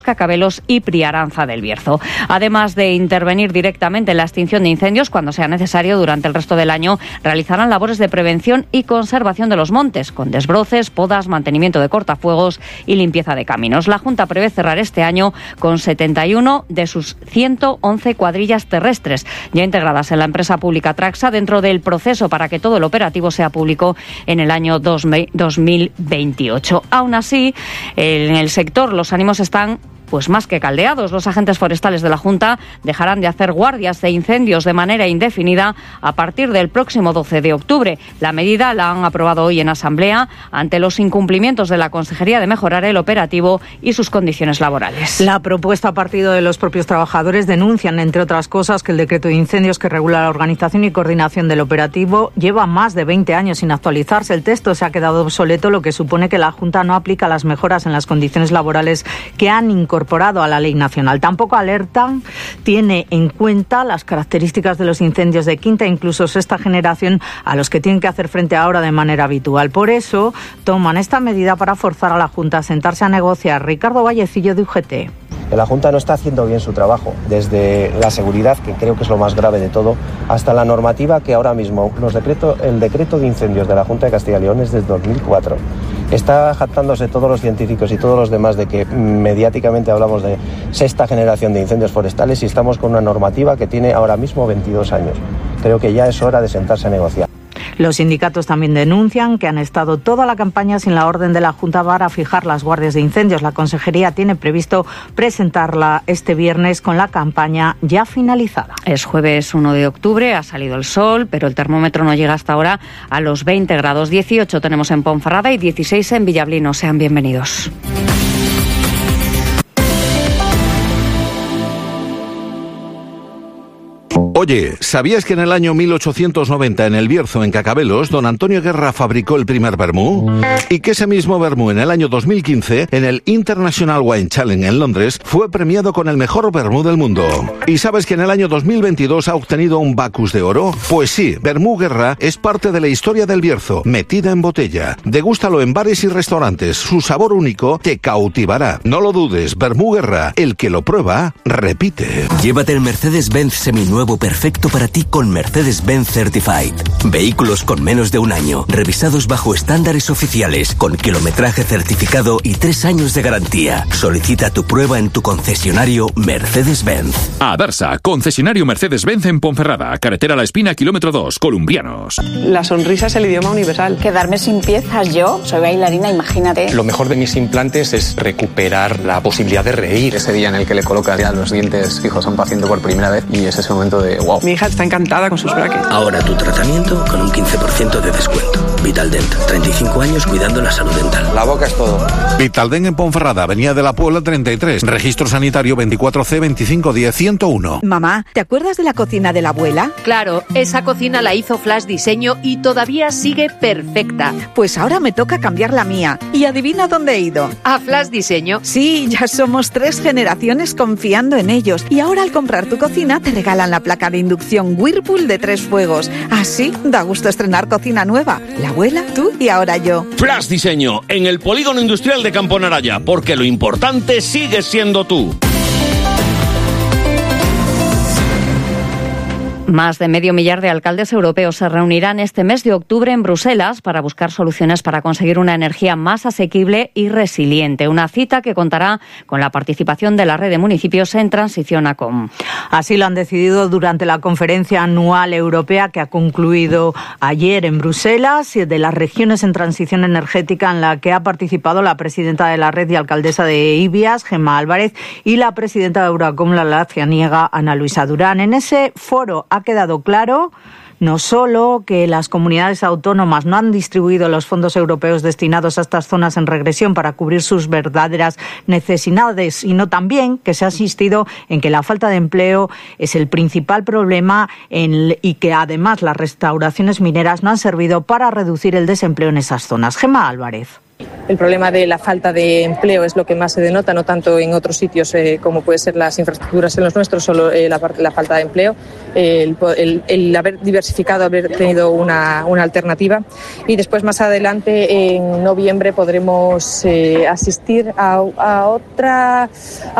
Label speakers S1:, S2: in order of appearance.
S1: Cacabelos y Priaranza del Bierzo. Además de intervenir directamente en la extinción de incendios cuando sea necesario, durante el resto del año realizarán labores de prevención y conservación de los montes, con desbroces, podas, mantenimiento de cortafuegos y limpieza de caminos. La Junta prevé cerrar este año con 71 de sus 111 cuadrillas terrestres, ya integradas en la empresa pública Traxa, dentro del proceso para que todo el operativo sea público en el año 2028. Aún así, en el sector los ánimos están pues más que caldeados. Los agentes forestales de la Junta dejarán de hacer guardias de incendios de manera indefinida a partir del próximo 12 de octubre. La medida la han aprobado hoy en Asamblea ante los incumplimientos de la Consejería de mejorar el operativo y sus condiciones laborales.
S2: La propuesta ha partido de los propios trabajadores. Denuncian, entre otras cosas, que el decreto de incendios que regula la organización y coordinación del operativo lleva más de 20 años sin actualizarse. El texto se ha quedado obsoleto, lo que supone que la Junta no aplica las mejoras en las condiciones laborales que han incorporado a la ley nacional. Tampoco alertan, tiene en cuenta las características de los incendios de quinta e incluso sexta generación a los que tienen que hacer frente ahora de manera habitual. Por eso toman esta medida para forzar a la Junta a sentarse a negociar. Ricardo Vallecillo, de UGT.
S3: La Junta no está haciendo bien su trabajo, desde la seguridad, que creo que es lo más grave de todo, hasta la normativa que ahora mismo, el decreto de incendios de la Junta de Castilla y León es desde 2004. Está jactándose todos los científicos y todos los demás de que mediáticamente hablamos de sexta generación de incendios forestales y estamos con una normativa que tiene ahora mismo 22 años. Creo que ya es hora de sentarse a negociar.
S2: Los sindicatos también denuncian que han estado toda la campaña sin la orden de la Junta para fijar las guardias de incendios. La Consejería tiene previsto presentarla este viernes con la campaña ya finalizada.
S1: Es jueves 1 de octubre, ha salido el sol, pero el termómetro no llega hasta ahora a los 20 grados. 18 tenemos en Ponferrada y 16 en Villablino. Sean bienvenidos.
S4: Oye, ¿sabías que en el año 1890 en el Bierzo, en Cacabelos, don Antonio Guerra fabricó el primer vermú? Y que ese mismo vermú en el año 2015, en el International Wine Challenge en Londres, fue premiado con el mejor vermú del mundo. ¿Y sabes que en el año 2022 ha obtenido un Bacus de oro? Pues sí, Vermú Guerra es parte de la historia del Bierzo, metida en botella. Degústalo en bares y restaurantes, su sabor único te cautivará. No lo dudes, Vermú Guerra, el que lo prueba, repite.
S5: Llévate el Mercedes-Benz seminuevo perfecto para ti con Mercedes-Benz Certified. Vehículos con menos de un año, revisados bajo estándares oficiales, con kilometraje certificado y 3 años de garantía. Solicita tu prueba en tu concesionario Mercedes-Benz.
S6: Adarsa, concesionario Mercedes-Benz en Ponferrada, carretera La Espina, kilómetro 2, Columbianos.
S7: La sonrisa es el idioma universal.
S8: Quedarme sin piezas yo, soy bailarina, imagínate.
S9: Lo mejor de mis implantes es recuperar la posibilidad de reír. Ese día en el que le colocas ya los dientes fijos a un paciente por primera vez y es ese momento de wow.
S7: Mi hija está encantada con sus brackets.
S5: Ahora tu tratamiento con un 15% de descuento. Vitaldent, 35 años cuidando la salud dental.
S9: La boca es todo.
S4: Vitaldent en Ponferrada, Avenida de la Puebla 33, registro sanitario 24C 2510 101.
S10: Mamá, ¿te acuerdas de la cocina de la abuela?
S11: Claro, esa cocina la hizo Flash Diseño y todavía sigue perfecta.
S10: Pues ahora me toca cambiar la mía. ¿Y adivina dónde he ido?
S11: ¿A Flash Diseño?
S10: Sí, ya somos 3 generaciones confiando en ellos. Y ahora al comprar tu cocina te regalan la placa de inducción Whirlpool de 3 fuegos. Así da gusto estrenar cocina nueva. La abuela, tú y ahora yo.
S12: Flash Diseño, en el Polígono Industrial de Campo Naraya, porque lo importante sigue siendo tú.
S1: Más de medio millar de alcaldes europeos se reunirán este mes de octubre en Bruselas para buscar soluciones para conseguir una energía más asequible y resiliente. Una cita que contará con la participación de la red de municipios en transición ACOM.
S2: Así lo han decidido durante la conferencia anual europea que ha concluido ayer en Bruselas, de las regiones en transición energética, en la que ha participado la presidenta de la red y alcaldesa de Ibias, Gemma Álvarez, y la presidenta de Euracom, la lacianiega, Ana Luisa Durán. En ese foro ha quedado claro no solo que las comunidades autónomas no han distribuido los fondos europeos destinados a estas zonas en regresión para cubrir sus verdaderas necesidades, sino también que se ha insistido en que la falta de empleo es el principal problema y que además las restauraciones mineras no han servido para reducir el desempleo en esas zonas. Gemma Álvarez.
S13: el problema de la falta de empleo es lo que más se denota, no tanto en otros sitios como puede ser las infraestructuras en los nuestros, solo la falta de empleo, el haber diversificado, haber tenido una alternativa. Y después, más adelante, en noviembre, podremos asistir a